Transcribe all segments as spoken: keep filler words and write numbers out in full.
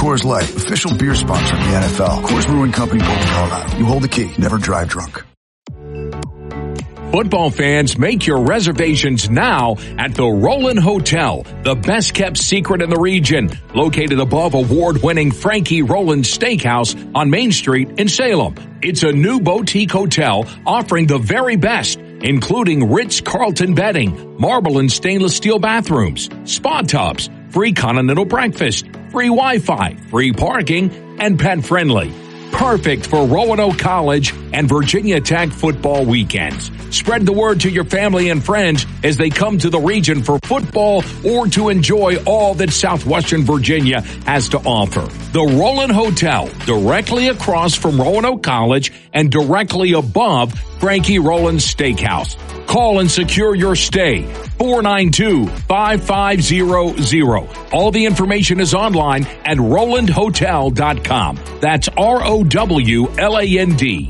Coors Light, official beer sponsor of the N F L. Coors Brewing Company, Golden, Colorado. You hold the key. Never drive drunk. Football fans, make your reservations now at the Roland Hotel, the best-kept secret in the region, located above award-winning Frankie Roland Steakhouse on Main Street in Salem. It's a new boutique hotel offering the very best, including Ritz-Carlton bedding, marble and stainless steel bathrooms, spa tubs, free continental breakfast, free Wi-Fi, free parking, and pet-friendly. Perfect for Roanoke College and Virginia Tech football weekends. Spread the word to your family and friends as they come to the region for football or to enjoy all that Southwestern Virginia has to offer. The Roland Hotel, directly across from Roanoke College and directly above Frankie Roland Steakhouse. Call and secure your stay. four nine two, five five zero zero. All the information is online at roland hotel dot com. That's R O W L A N D.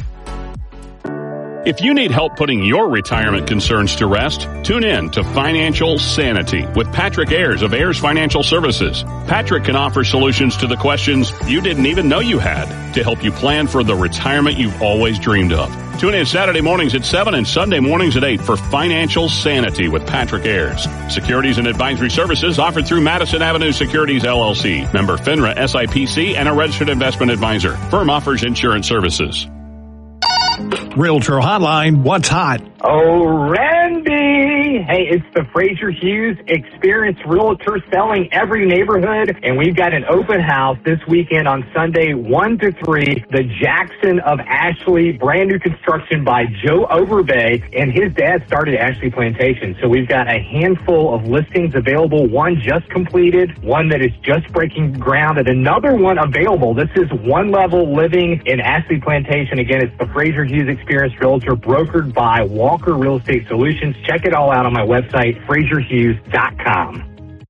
If you need help putting your retirement concerns to rest, tune in to Financial Sanity with Patrick Ayers of Ayers Financial Services. Patrick can offer solutions to the questions you didn't even know you had to help you plan for the retirement you've always dreamed of. Tune in Saturday mornings at seven and Sunday mornings at eight for Financial Sanity with Patrick Ayers. Securities and advisory services offered through Madison Avenue Securities, L L C. Member FINRA S I P C and a registered investment advisor. Firm offers insurance services. Realtor Hotline, what's hot? Oh, Randy! Hey, it's the Fraser Hughes Experienced Realtor selling every neighborhood, and we've got an open house this weekend on Sunday, one to three, the Jackson of Ashley, brand new construction by Joe Overbay, and his dad started Ashley Plantation. So we've got a handful of listings available, one just completed, one that is just breaking ground, and another one available. This is one level living in Ashley Plantation. Again, it's the Fraser Hughes Experienced Realtor, brokered by Walker Real Estate Solutions. Check it all out on my website, fraser hughes dot com.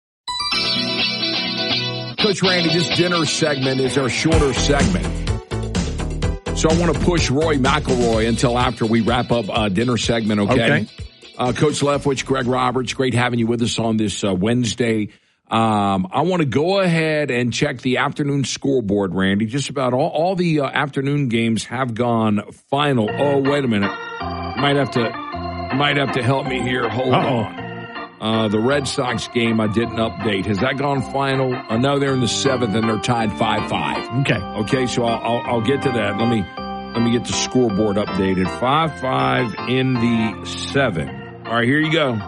Coach Randy, this dinner segment is our shorter segment. So I want to push Roy McElroy until after we wrap up uh, dinner segment, okay? Okay. Uh, Coach Leftwich, Greg Roberts, great having you with us on this uh, Wednesday. Um, I want to go ahead and check the afternoon scoreboard, Randy. Just about all, all the uh, afternoon games have gone final. Oh, wait a minute. Might have to, might have to help me here. Hold Uh-oh. on. Uh, the Red Sox game I didn't update. Has that gone final? I know they're in the seventh and they're tied five five. Okay. Okay, so I'll, I'll, I'll get to that. Let me, let me get the scoreboard updated. five five in the seventh. All right, here you go.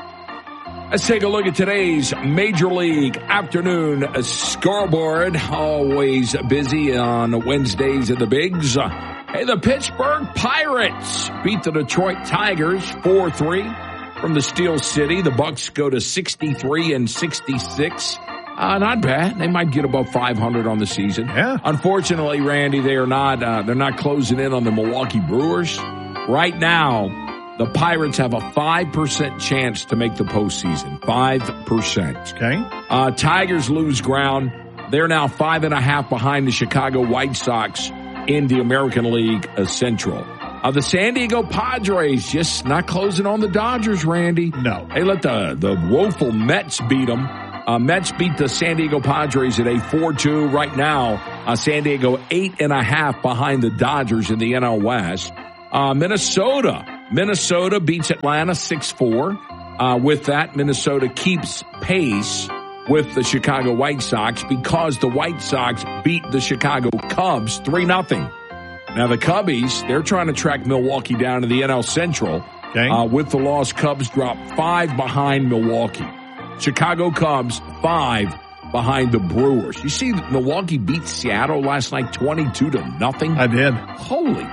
Let's take a look at today's Major League afternoon scoreboard. Always busy on Wednesdays at the Bigs. Hey, the Pittsburgh Pirates beat the Detroit Tigers four three from the Steel City. The Bucks go to sixty-three and sixty-six. Uh, not bad. They might get above five hundred on the season. Yeah. Unfortunately, Randy, they are not. Uh, they're not closing in on the Milwaukee Brewers right now. The Pirates have a five percent chance to make the postseason. five percent. Okay. Uh, Tigers lose ground. They're now five and a half behind the Chicago White Sox in the American League uh, Central. Uh, the San Diego Padres just not closing on the Dodgers, Randy. No. They let the, the woeful Mets beat them. Uh, Mets beat the San Diego Padres at a four two. Right now, uh, San Diego eight and a half behind the Dodgers in the N L West. Uh, Minnesota. Minnesota beats Atlanta six four. Uh, with that, Minnesota keeps pace with the Chicago White Sox because the White Sox beat the Chicago Cubs three nothing. Now, the Cubbies, they're trying to track Milwaukee down to the N L Central. Okay. Uh, with the loss, Cubs drop five behind Milwaukee. Chicago Cubs, five behind the Brewers. You see, Milwaukee beat Seattle last night twenty-two to nothing. I did. Holy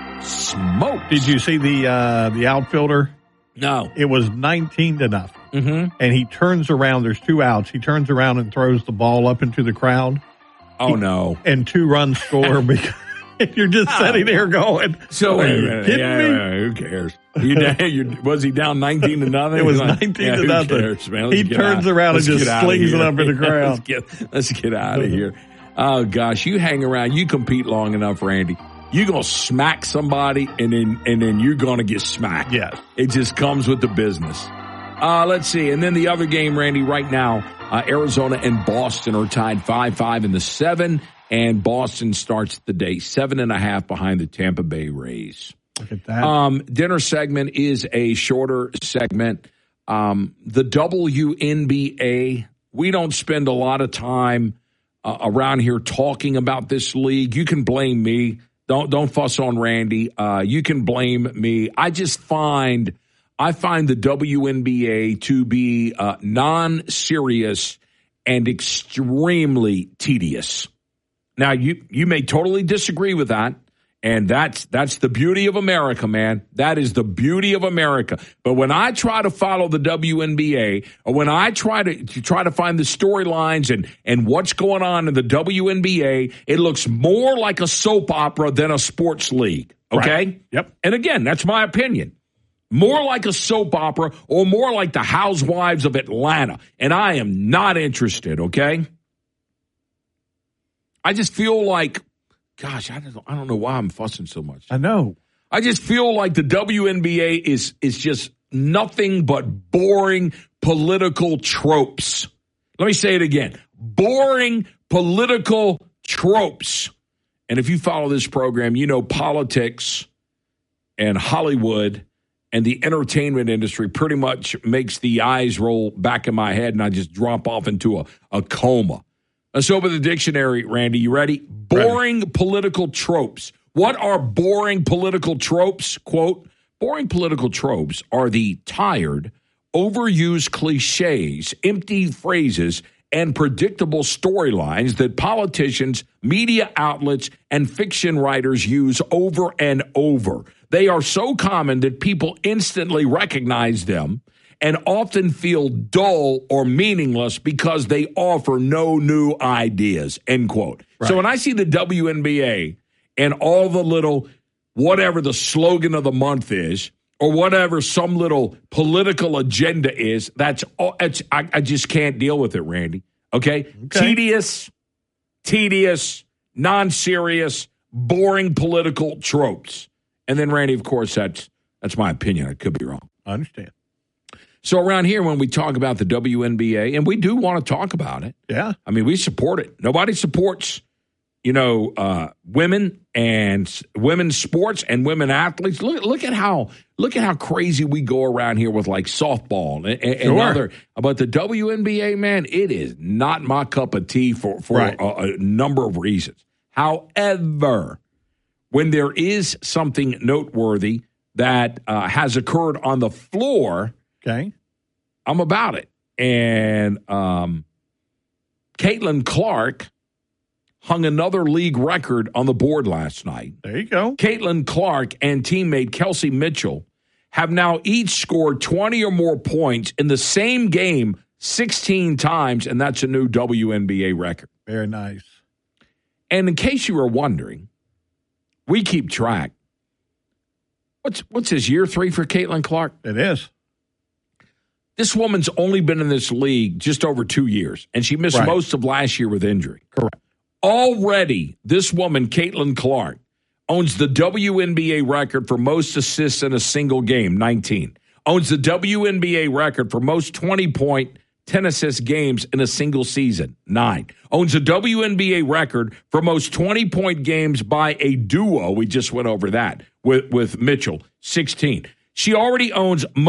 smoke. Did you see the uh, the outfielder? No. It was nineteen to nothing. Mm-hmm. And he turns around. There's two outs. He turns around and throws the ball up into the crowd. Oh, he, no. And two runs score because you're just sitting there going, So, are wait a you minute. kidding Yeah, me? yeah, who cares? You, you, was he down nineteen to nothing? It was He's like, nineteen yeah, to who nothing. Cares, man? Let's He get turns out. around Let's and just get out of slings it here. up in the crowd. let's, get, let's get out of here. Oh, gosh. You hang around. You compete long enough, Randy. You're going to smack somebody, and then and then you're going to get smacked. Yes. It just comes with the business. Uh, let's see. And then the other game, Randy, right now, Uh, Arizona and Boston are tied five five in the seven, and Boston starts the day seven and a half behind the Tampa Bay Rays. Look at that. Um, dinner segment is a shorter segment. Um, the W N B A, we don't spend a lot of time uh, around here talking about this league. You can blame me. Don't don't fuss on Randy. Uh, you can blame me. I just find I find the W N B A to be uh, non-serious and extremely tedious. Now, you you may totally disagree with that. And that's that's the beauty of America, man. That is the beauty of America. But when I try to follow the W N B A, or when I try to, to try to find the storylines and and what's going on in the W N B A, it looks more like a soap opera than a sports league. Okay? Right. Yep. And again, that's my opinion. More like a soap opera or more like the Housewives of Atlanta. And I am not interested, okay? I just feel like Gosh, I don't, I don't know why I'm fussing so much. I know. I just feel like the W N B A is is just nothing but boring political tropes. Let me say it again. Boring political tropes. And if you follow this program, you know politics and Hollywood and the entertainment industry pretty much makes the eyes roll back in my head and I just drop off into a, a coma. Let's open the dictionary, Randy. You ready? Boring ready. Political tropes. What are boring political tropes? Quote, boring political tropes are the tired, overused cliches, empty phrases, and predictable storylines that politicians, media outlets, and fiction writers use over and over. They are so common that people instantly recognize them and often feel dull or meaningless because they offer no new ideas, end quote. Right. So when I see the W N B A and all the little, whatever the slogan of the month is, or whatever some little political agenda is, that's all, it's, I, I just can't deal with it, Randy. Okay? okay? Tedious, tedious, non-serious, boring political tropes. And then, Randy, of course, that's that's my opinion. I could be wrong. I understand. So around here, when we talk about the W N B A, and we do want to talk about it. Yeah. I mean, we support it. Nobody supports, you know, uh, women and women's sports and women athletes. Look, look at how look at how crazy we go around here with like softball and, and, sure. and other. But the W N B A, man, it is not my cup of tea for, for right. a, a number of reasons. However, when there is something noteworthy that uh, has occurred on the floor, okay, I'm about it. And um, Caitlin Clark hung another league record on the board last night. There you go. Caitlin Clark and teammate Kelsey Mitchell have now each scored twenty or more points in the same game sixteen times, and that's a new W N B A record. Very nice. And in case you were wondering, we keep track. What's what's his year three for Caitlin Clark? It is. This woman's only been in this league just over two years, and she missed right. most of last year with injury. Correct. Already, this woman, Caitlin Clark, owns the W N B A record for most assists in a single game, nineteen. Owns the W N B A record for most twenty-point, ten-assist games in a single season, nine. Owns the W N B A record for most twenty-point games by a duo. We just went over that with, with Mitchell, sixteen. She already owns most